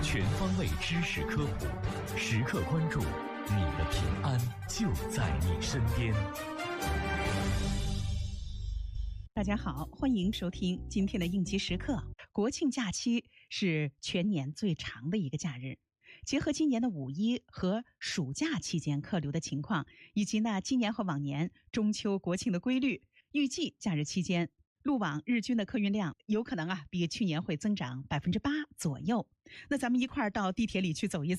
全方位知识科普，时刻关注你的平安就在你身边。 大家好，欢迎收听今天的应急时刻。国庆假期是全年最长的一个假日，结合今年的五一和暑假期间客流的情况，以及今年和往年中秋国庆的规律，预计假日期间路网日均的客运量有可能比去年会增长8%左右。那咱们一块儿到地铁里去走一走。